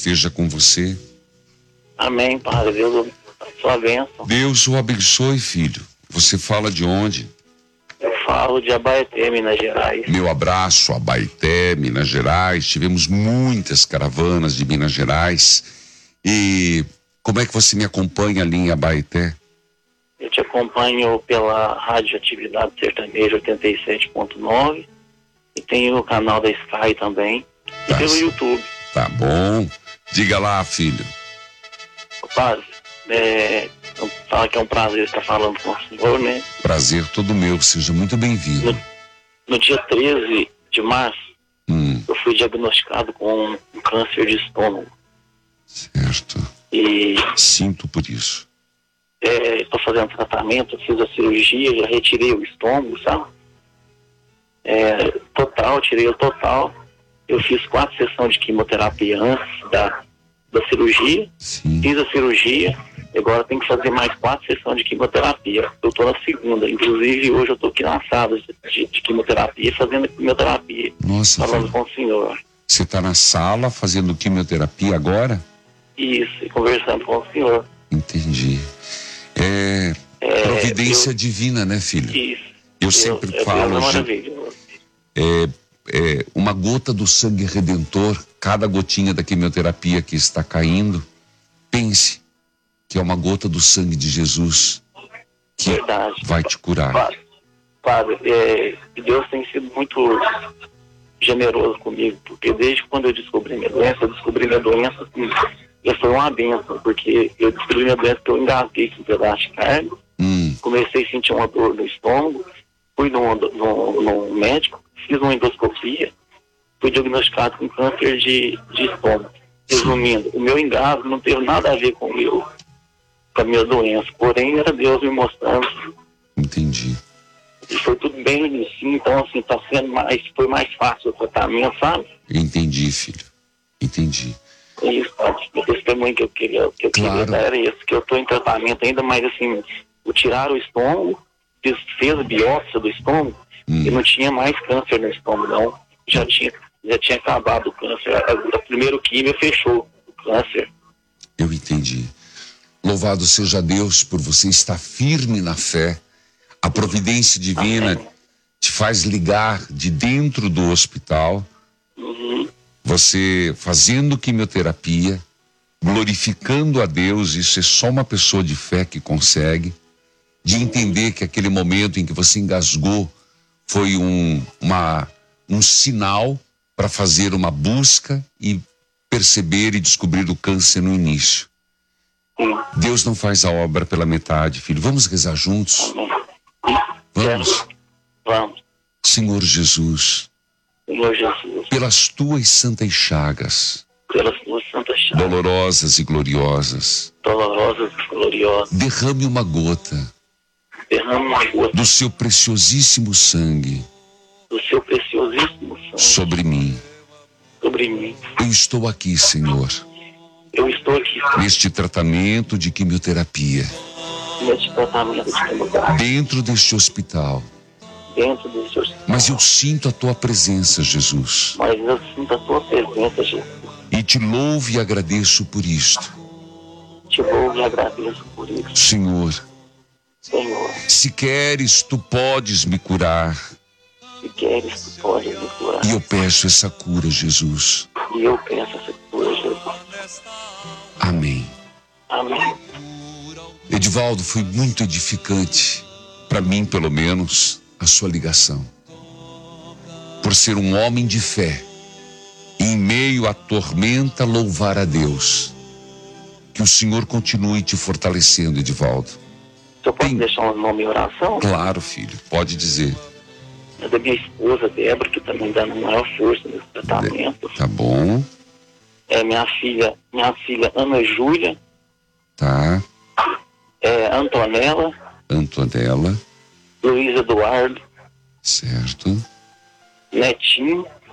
esteja com você. Amém, Padre. Deus, sua bênção. Deus o abençoe, filho. Você fala de onde? Eu falo de Abaeté, Minas Gerais. Meu abraço a Abaeté, Minas Gerais. Tivemos muitas caravanas de Minas Gerais. E como é que você me acompanha ali em Abaeté? Eu te acompanho pela Rádio Atividade Sertaneja 87.9 e tem o canal da Sky também e Tá, pelo YouTube. Tá bom. Diga lá, filho. Padre, fala que é um prazer estar falando com o senhor, né? Prazer todo meu, seja muito bem-vindo. No dia 13 de março, eu fui diagnosticado com um câncer de estômago. Certo. E sinto por isso. Estou fazendo tratamento, fiz a cirurgia, já retirei o estômago, sabe? Tirei o total. Eu fiz 4 sessões de quimioterapia antes da cirurgia. Sim. Fiz a cirurgia, agora tem que fazer mais 4 sessões de quimioterapia. Eu estou na segunda, inclusive hoje eu estou aqui na sala de quimioterapia, fazendo quimioterapia. Nossa, falando com o senhor. Você está na sala fazendo quimioterapia agora? Isso, e conversando com o senhor. Entendi. Providência divina, né, filho? Isso. Eu sempre falo, uma gota do sangue redentor, cada gotinha da quimioterapia que está caindo, pense que é uma gota do sangue de Jesus que vai te curar. Padre, Deus tem sido muito generoso comigo, porque desde quando eu descobri minha doença já foi uma bênção, porque eu descobri minha doença porque eu engasguei com um pedaço de carne, comecei a sentir uma dor no estômago, fui no médico, fiz uma endoscopia, fui diagnosticado com câncer de estômago. Resumindo, o meu engasgo não teve nada a ver com a minha doença, porém era Deus me mostrando. Entendi. E foi tudo bem no início, então assim, foi mais fácil o tratamento, sabe? Entendi, filho. Entendi. É isso, o testemunho que eu queria dar era esse, que eu estou em tratamento ainda, mas assim, tiraram o estômago, fez a biópsia do estômago, e não tinha mais câncer no estômago, não. Já tinha acabado o câncer. A primeiro químio fechou o câncer. Eu entendi. Louvado seja Deus por você estar firme na fé. A providência divina te faz ligar de dentro do hospital. Você fazendo quimioterapia, glorificando a Deus, isso é só uma pessoa de fé que consegue. De entender que aquele momento em que você engasgou foi um sinal para fazer uma busca e perceber e descobrir o câncer no início. Deus não faz a obra pela metade, filho. Vamos rezar juntos? Vamos? Vamos. Senhor Jesus, pelas tuas santas chagas, dolorosas e gloriosas, derrame uma gota do seu preciosíssimo sangue sobre mim. Eu estou aqui, Senhor, neste tratamento de quimioterapia, dentro deste hospital. Mas eu sinto a tua presença, Jesus. E te louvo e agradeço por isto. Senhor, se queres, tu podes me curar. E eu peço essa cura, Jesus. Amém. Edivaldo, foi muito edificante, para mim pelo menos, a sua ligação. Por ser um homem de fé, em meio à tormenta, louvar a Deus. Que o Senhor continue te fortalecendo, Edivaldo. Eu posso deixar um nome em oração? Claro, filho, pode dizer. É da minha esposa, Débora, que também dá maior força nesse tratamento. Tá bom. Minha filha Ana Júlia. Tá. Antonella. Luiz Eduardo. Certo. Netinho.